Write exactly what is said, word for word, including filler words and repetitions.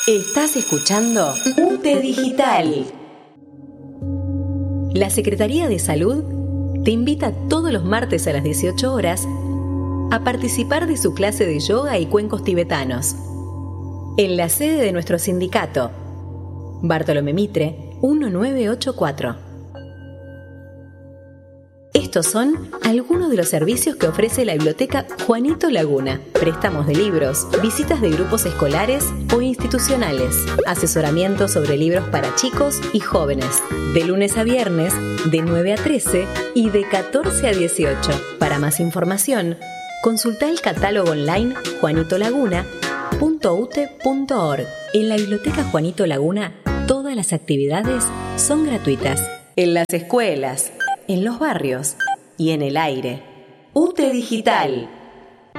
Estás escuchando U T E Digital. La Secretaría de Salud te invita todos los martes a las dieciocho horas a participar de su clase de yoga y cuencos tibetanos en la sede de nuestro sindicato, Bartolomé Mitre, mil novecientos ochenta y cuatro. Estos son algunos de los servicios que ofrece la Biblioteca Juanito Laguna: préstamos de libros, visitas de grupos escolares o institucionales, asesoramiento sobre libros para chicos y jóvenes, de lunes a viernes, de nueve a trece y de catorce a dieciocho. Para más información, consulta el catálogo online juanito laguna punto u t e punto org. En la Biblioteca Juanito Laguna, todas las actividades son gratuitas. En las escuelas, en los barrios y en el aire. U T E Digital.